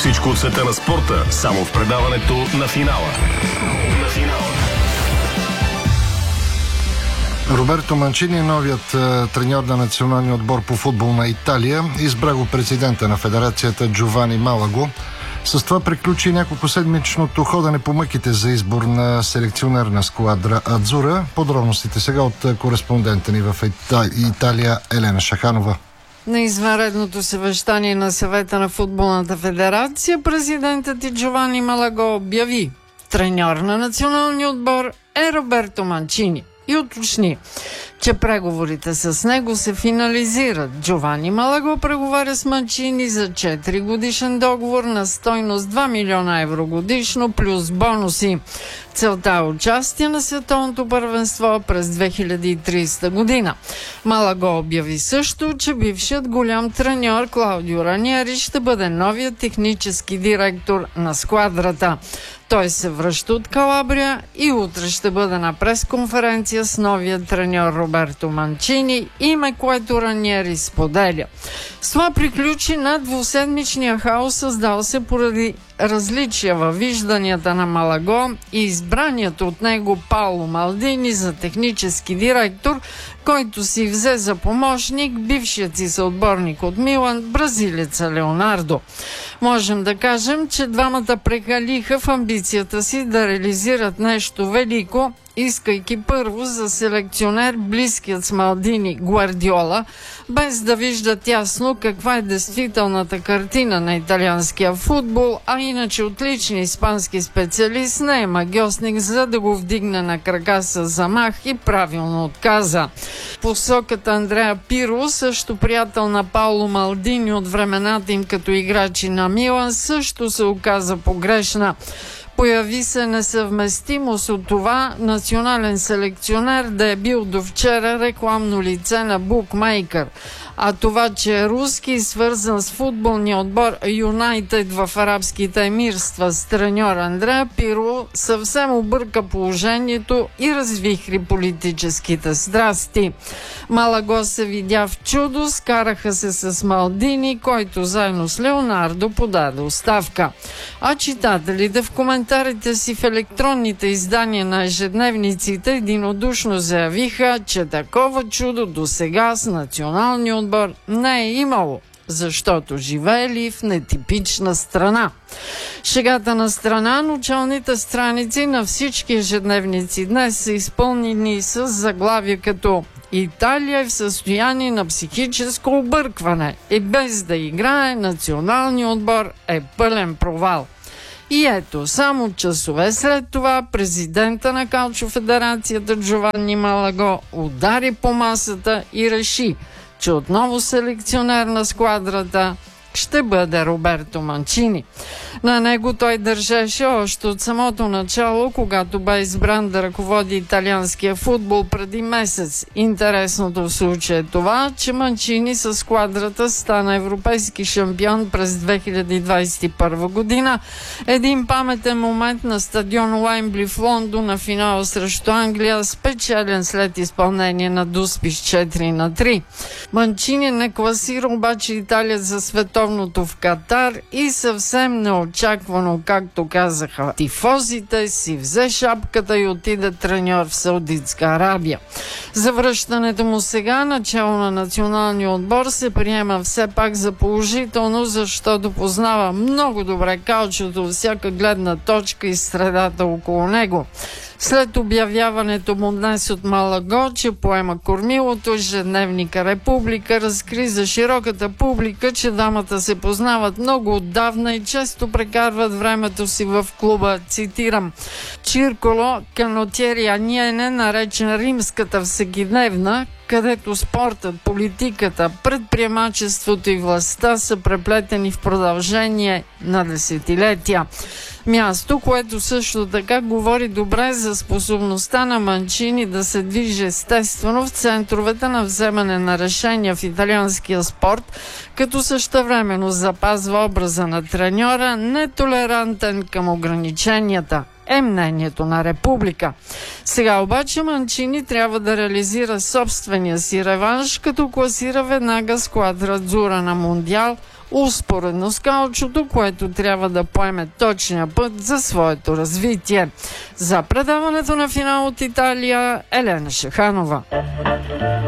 Всичко от света на спорта, само в предаването на финала. Роберто Манчини, новият треньор на националния отбор по футбол на Италия, избра го президента на федерацията Джовани Малаго. С това приключи няколко седмичното ходене по мъките за избор на селекционер на сквадра Адзура. Подробностите сега от кореспондента ни в Италия Елена Шаханова. На извънредното съвещание на съвета на футболната федерация президентът Джовани Малаго обяви: треньор на националния отбор е Роберто Манчини и уточни, че преговорите с него се финализират. Джовани Малаго преговаря с Манчини за 4 годишен договор на стойност 2 милиона евро годишно плюс бонуси. Целта е участие на световното първенство през 2030 година. Малаго обяви също, че бившият голям треньор Клаудио Раниери ще бъде новият технически директор на сквадрата. Той се връща от Калабрия и утре ще бъде на пресконференция с новия треньор Роберто Манчини, име което Раниери споделя. С това приключи на двуседмичния хаос, създал се поради различия във вижданията на Малаго и избраният от него Пауло Малдини за технически директор, който си взе за помощник бившият си съотборник от Милан, бразилеца Леонардо. Можем да кажем, че двамата прекалиха в амбицията си да реализират нещо велико, искайки първо за селекционер близкият с Малдини Гвардиола, без да виждат ясно каква е действителната картина на италианския футбол, а иначе отличен испански специалист не е магьосник, за да го вдигне на крака с замах и правилно отказа. Посоката Андреа Пиро, също приятел на Пауло Малдини от времената им като играчи на Милан, също се оказа погрешна. Появи се несъвместимост от това национален селекционер да е бил до вчера рекламно лице на букмейкър. А това, че е руски и свързан с футболния отбор Юнайтед в арабските емирства с треньор Андреа Пиро, съвсем обърка положението и развихри политическите страсти. Малаго се видя в чудо, скараха се с Малдини, който заедно с Леонардо подаде оставка. А читателите в коментарите си в електронните издания на ежедневниците единодушно заявиха, че такова чудо до сега с националния отбор не е имало, защото живеели в нетипична страна. Шегата на страна, началните страници на всички ежедневници днес са изпълнени с заглавия като Италия е в състояние на психическо объркване и без да играе националният отбор е пълен провал. И ето, само часове след това президента на Калчо Федерацията Джовани Малаго удари по масата и реши, че отново селекционер на сквадрата ще бъде Роберто Манчини. На него той държеше още от самото начало, когато бе избран да ръководи италианския футбол преди месец. Интересното в случая е това, че Манчини със сквадрата стана европейски шампион през 2021 година. Един паметен момент на стадион Уембли в Лондон на финала срещу Англия, спечелен след изпълнение на Дуспи с 4-3. Манчини не класира обаче Италия за световното в Катар и съвсем неочаквано, както казаха тифозите, си взе шапката и отиде треньор в Саудитска Арабия. Завръщането му сега, начало на националния отбор, се приема все пак за положително, защото познава много добре калчото, всяка гледна точка и средата около него. След обявяването му днес от Малаго, че поема кормилото, ежедневника Република разкри за широката публика, че дамата се познават много отдавна и често прекарват времето си в клуба, цитирам, Цирколо Канотиери Аниене, наречен римската всекидневна, където спортът, политиката, предприемачеството и властта са преплетени в продължение на десетилетия. Място, което също така говори добре за способността на Манчини да се движи естествено в центровете на вземане на решения в италианския спорт, като същевременно запазва образа на треньора, нетолерантен към ограниченията. Е мнението на Република. Сега обаче Манчини трябва да реализира собствения си реванш, като класира веднага сквадра Адзура на Мондиал, успоредно с каучото, което трябва да поеме точния път за своето развитие. За предаването на финал от Италия, Елена Шеханова.